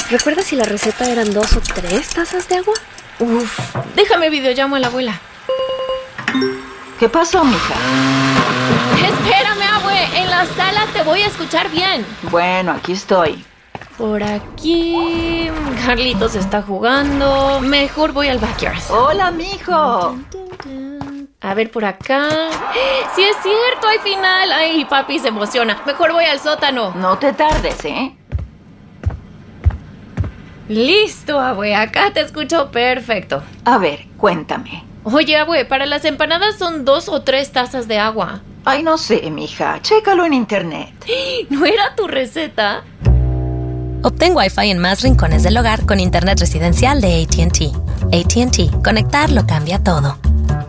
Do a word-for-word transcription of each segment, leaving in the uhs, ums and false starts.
¿Recuerdas si la receta eran dos o tres tazas de agua? Uf, déjame videollamo a la abuela. ¿Qué pasó, mija? Espérame, abue, en la sala te voy a escuchar bien. Bueno, aquí estoy. Por aquí... Carlitos está jugando. Mejor voy al backyard. Hola, mijo. A ver, por acá... ¡Sí es cierto! ¡Hay final! ¡Ay, papi se emociona! Mejor voy al sótano. No te tardes, ¿eh? Listo, abue. Acá te escucho perfecto. A ver, cuéntame. Oye, abue, para las empanadas son dos o tres tazas de agua. Ay, no sé, mija. Chécalo en internet. ¿No era tu receta? Obtén Wi-Fi en más rincones del hogar con internet residencial de A T and T. A T and T. Conectar lo cambia todo.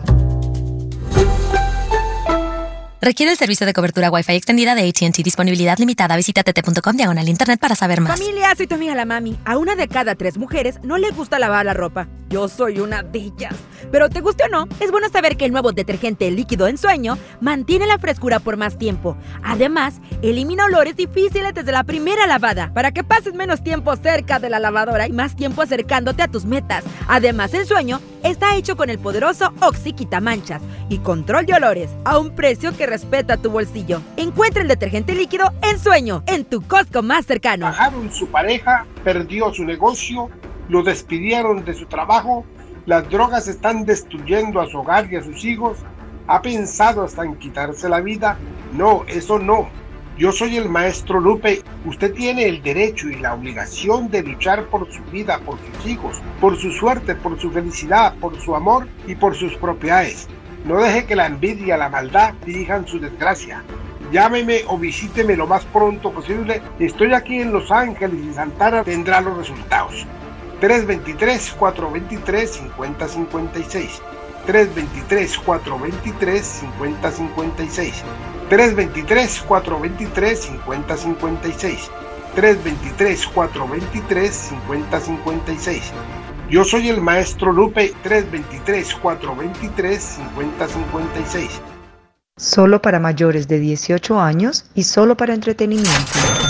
Requiere el servicio de cobertura Wi-Fi extendida de A T and T. Disponibilidad limitada. Visita t t punto com diagonal internet para saber más. Familia, soy tu amiga la mami. A una de cada tres mujeres no le gusta lavar la ropa. Yo soy una de ellas. Pero te guste o no, es bueno saber que el nuevo detergente líquido en sueño mantiene la frescura por más tiempo. Además, elimina olores difíciles desde la primera lavada, para que pases menos tiempo cerca de la lavadora y más tiempo acercándote a tus metas. Además, en sueño está hecho con el poderoso Oxy Quitamanchas y control de olores a un precio que respeta tu bolsillo. Encuentra el detergente líquido en sueño en tu Costco más cercano. Bajaron su pareja, perdió su negocio, lo despidieron de su trabajo, las drogas están destruyendo a su hogar y a sus hijos. ¿Ha pensado hasta en quitarse la vida? No, eso no. Yo soy el maestro Lupe. Usted tiene el derecho y la obligación de luchar por su vida, por sus hijos, por su suerte, por su felicidad, por su amor y por sus propiedades. No deje que la envidia, la maldad dirijan su desgracia. Llámeme o visíteme lo más pronto posible. Estoy aquí en Los Ángeles y Santana tendrá los resultados. tres dos tres, cuatro dos tres, cinco cero cinco seis. tres dos tres, cuatro dos tres, cinco cero cinco seis. tres dos tres, cuatro dos tres, cinco cero cinco seis. tres dos tres, cuatro dos tres, cinco cero cinco seis. Yo soy el maestro Lupe. tres dos tres, cuatro dos tres, cinco cero cinco seis. Solo para mayores de dieciocho años y solo para entretenimiento.